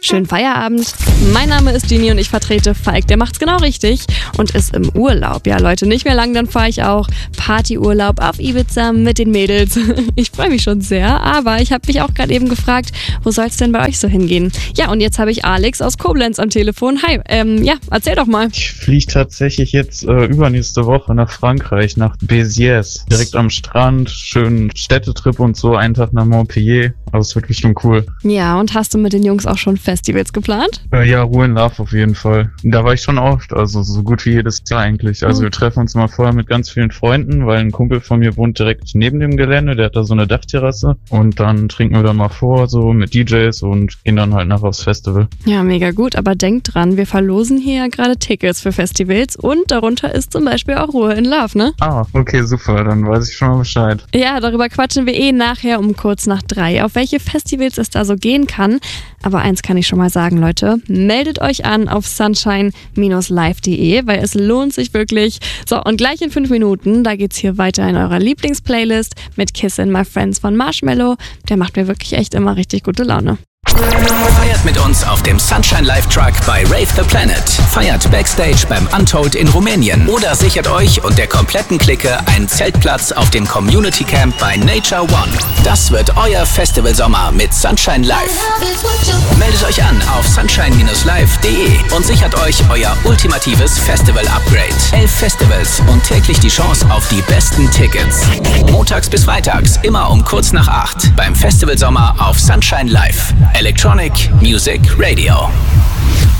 Schönen Feierabend. Mein Name ist Genie und ich vertrete Falk. Der macht's genau richtig und ist im Urlaub. Ja, Leute, nicht mehr lang, dann fahre ich auch Partyurlaub auf Ibiza mit den Mädels. Ich freue mich schon sehr, aber ich habe mich auch gerade eben gefragt, wo soll's denn bei euch so hingehen? Ja, und jetzt habe ich Alex aus Koblenz am Telefon. Hi, erzähl doch mal. Ich fliege tatsächlich jetzt übernächste Woche nach Frankreich, nach Béziers. Direkt am Strand, schönen Städtetrip und so, einen Tag nach Montpellier. Also ist wirklich schon cool. Ja, und hast du mit den Jungs auch schon Festivals geplant? Ja, Ruhe in Love auf jeden Fall. Da war ich schon oft, also so gut wie jedes Jahr eigentlich. Also wir treffen uns mal vorher mit ganz vielen Freunden, weil ein Kumpel von mir wohnt direkt neben dem Gelände, der hat da so eine Dachterrasse. Und dann trinken wir da mal vor, so mit DJs und gehen dann halt nachher aufs Festival. Ja, mega gut, aber denkt dran, wir verlosen hier ja gerade Tickets für Festivals und darunter ist zum Beispiel auch Ruhe in Love, ne? Ah, okay, super, dann weiß ich schon mal Bescheid. Ja, darüber quatschen wir nachher um kurz nach 3, auf welche Festivals es da so gehen kann. Aber eins kann ich schon mal sagen, Leute, meldet euch an auf sunshine-live.de, weil es lohnt sich wirklich. So, und gleich in 5 Minuten, da geht's hier weiter in eurer Lieblingsplaylist mit Kiss and My Friends von Marshmello. Der macht mir wirklich echt immer richtig gute Laune. Feiert mit uns auf dem Sunshine Live Truck bei Rave the Planet. Feiert Backstage beim Untold in Rumänien. Oder sichert euch und der kompletten Clique einen Zeltplatz auf dem Community Camp bei Nature One. Das wird euer Festivalsommer mit Sunshine Live. Meldet euch an auf sunshine-live.de und sichert euch euer ultimatives Festival-Upgrade. 11 Festivals und täglich die Chance auf die besten Tickets. Montags bis freitags, immer um kurz nach 8 beim Festivalsommer auf Sunshine Live. Electronic Music Radio.